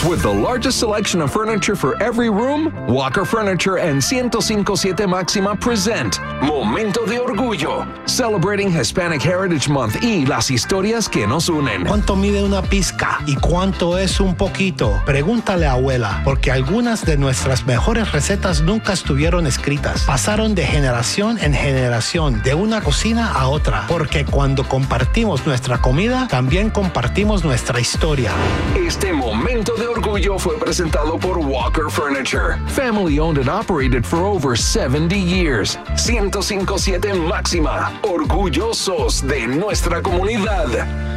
With the largest selection of furniture for every room, Walker Furniture and 1057 Máxima present Momento de Orgullo, celebrating Hispanic Heritage Month y las historias que nos unen. ¿Cuánto mide una pizca y cuánto es un poquito? Pregúntale a abuela, porque algunas de nuestras mejores recetas nunca estuvieron escritas. Pasaron de generación en generación, de una cocina a otra, porque cuando compartimos nuestra comida, también compartimos nuestra historia. Este Momento de Orgullo fue presentado por Walker Furniture, family owned and operated for over 70 years. 1057 Máxima, orgullosos de nuestra comunidad.